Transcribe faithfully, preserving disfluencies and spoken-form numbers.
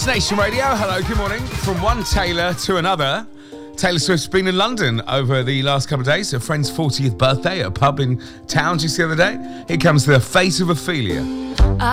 Nation Radio. Hello, good morning. From one Taylor to another. Taylor Swift's been in London over the last couple of days. Her friend's fortieth birthday at a pub in town just the other day. Here comes the face of Ophelia.